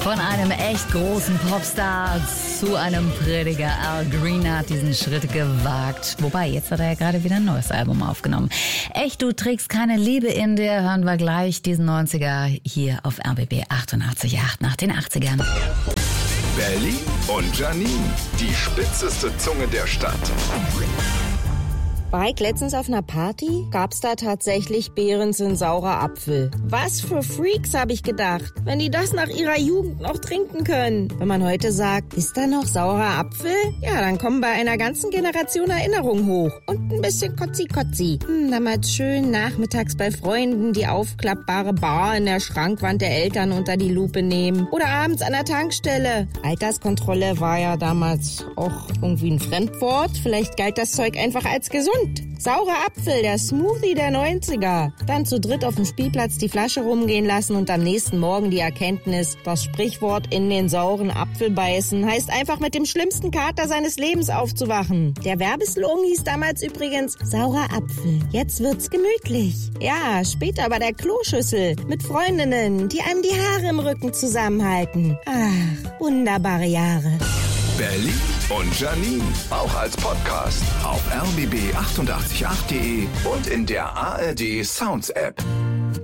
Von einem echt großen Popstar zu einem Prediger. Al Green hat diesen Schritt gewagt. Wobei, jetzt hat er ja gerade wieder ein neues Album aufgenommen. Echt, du trägst keine Liebe in dir. Hören wir gleich diesen 90er hier auf RBB 88.8 nach den 80ern. Berlin und Janine, die spitzeste Zunge der Stadt. War ich letztens auf einer Party? Gab's da tatsächlich Behrens in saurer Apfel. Was für Freaks, habe ich gedacht, wenn die das nach ihrer Jugend noch trinken können. Wenn man heute sagt, ist da noch saurer Apfel? Ja, dann kommen bei einer ganzen Generation Erinnerungen hoch. Und ein bisschen Kotzi-Kotzi. Damals schön nachmittags bei Freunden die aufklappbare Bar in der Schrankwand der Eltern unter die Lupe nehmen. Oder abends an der Tankstelle. Alterskontrolle war ja damals auch irgendwie ein Fremdwort. Vielleicht galt das Zeug einfach als gesund. Saurer Apfel, der Smoothie der 90er. Dann zu dritt auf dem Spielplatz die Flasche rumgehen lassen und am nächsten Morgen die Erkenntnis, das Sprichwort in den sauren Apfel beißen heißt einfach mit dem schlimmsten Kater seines Lebens aufzuwachen. Der Werbeslogan hieß damals übrigens saurer Apfel. Jetzt wird's gemütlich. Ja, später bei der Kloschüssel mit Freundinnen, die einem die Haare im Rücken zusammenhalten. Ach, wunderbare Jahre. Berlin und Janine, auch als Podcast auf rbb888.de und in der ARD Sounds App.